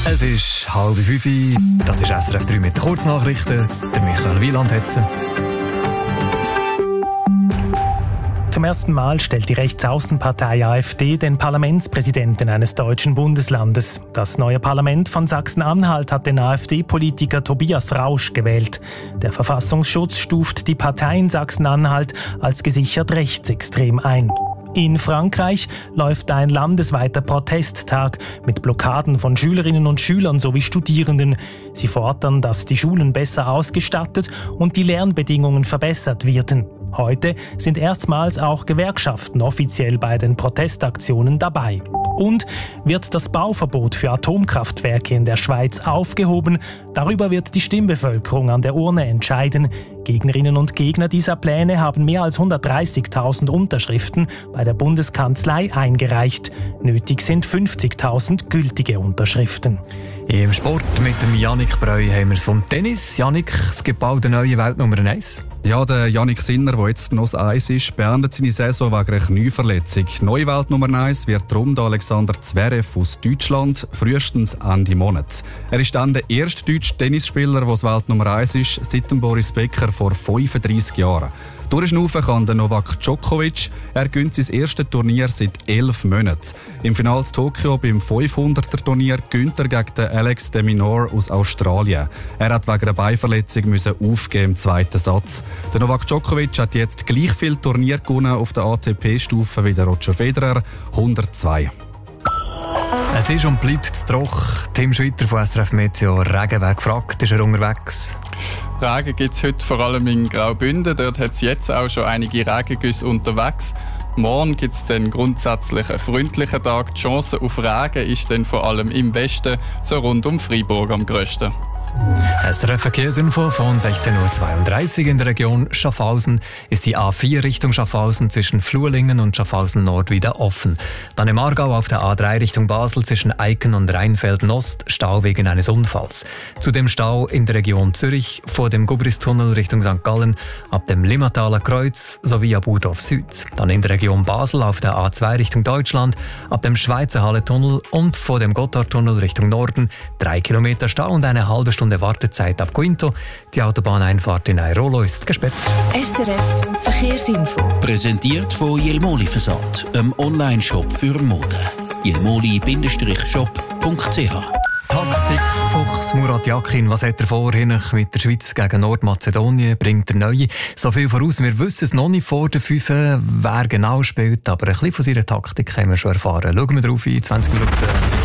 Es ist 4:30. Das ist SRF 3 mit den Kurznachrichten. Der Michael Wieland hat sie. Zum ersten Mal stellt die Rechtsaußenpartei AfD den Parlamentspräsidenten eines deutschen Bundeslandes. Das neue Parlament von Sachsen-Anhalt hat den AfD-Politiker Tobias Rausch gewählt. Der Verfassungsschutz stuft die Partei in Sachsen-Anhalt als gesichert rechtsextrem ein. In Frankreich läuft ein landesweiter Protesttag mit Blockaden von Schülerinnen und Schülern sowie Studierenden. Sie fordern, dass die Schulen besser ausgestattet und die Lernbedingungen verbessert werden. Heute sind erstmals auch Gewerkschaften offiziell bei den Protestaktionen dabei. Und wird das Bauverbot für Atomkraftwerke in der Schweiz aufgehoben? Darüber wird die Stimmbevölkerung an der Urne entscheiden. Gegnerinnen und Gegner dieser Pläne haben mehr als 130.000 Unterschriften bei der Bundeskanzlei eingereicht. Nötig sind 50.000 gültige Unterschriften. Im Sport mit dem Yannick Breu haben wir es vom Tennis. Yannick, es gibt bald eine neue Weltnummer 1. Ja, der Yannick Sinner, der jetzt noch das 1 ist, beendet seine Saison wegen einer Knieverletzung. Neue Weltnummer 1 wird darum der Alexander Zverev aus Deutschland, frühestens Ende Monat. Er ist dann der erste deutsche Tennisspieler, der das Weltnummer 1 ist, seit dem Boris Becker vor 35 Jahren. Durchschnaufen kann der Novak Djokovic. Er gewinnt sein erstes Turnier seit 11 Monaten. Im Finale in Tokio beim 500er-Turnier gewinnt er gegen den Alex de Minaur aus Australien. Er hat wegen einer Beinverletzung aufgeben im zweiten Satz. Der Novak Djokovic hat jetzt gleich viel Turnier gewonnen auf der ATP-Stufe wie der Roger Federer, 102. Es ist und bleibt zu trocken. Tim Schwitter von SRF Meteo Regenweg gefragt, ist er unterwegs? Regen gibt es heute vor allem in Graubünden. Dort hat es jetzt auch schon einige Regengüsse unterwegs. Morgen gibt es dann grundsätzlich einen freundlichen Tag. Die Chance auf Regen ist dann vor allem im Westen, so rund um Freiburg am grössten. SRF Verkehrsinfo von 16:32 Uhr in der Region Schaffhausen ist die A4 Richtung Schaffhausen zwischen Fluhlingen und Schaffhausen Nord wieder offen. Dann im Aargau auf der A3 Richtung Basel zwischen Eiken und Rheinfelden Ost Stau wegen eines Unfalls. Zudem Stau in der Region Zürich vor dem Gubristunnel Richtung St. Gallen ab dem Limmataler Kreuz sowie ab Urdorf Süd. Dann in der Region Basel auf der A2 Richtung Deutschland ab dem Schweizer Halletunnel und vor dem Gotthardtunnel Richtung Norden 3 Kilometer Stau und eine halbe Stunde Wartezeit ab Quinto. Die Autobahneinfahrt in Airolo ist gesperrt. SRF Verkehrsinfo. Präsentiert von Jelmoli Versand, einem Online-Shop für Mode. jelmoli-shop.ch. Taktikfuchs Murat Yakin, was hat er vorhin mit der Schweiz gegen Nordmazedonien? Bringt er neue? So viel voraus, wir wissen es noch nicht vor der 5, wer genau spielt, aber ein bisschen von seiner Taktik haben wir schon erfahren. Schauen wir drauf in 20 Minuten.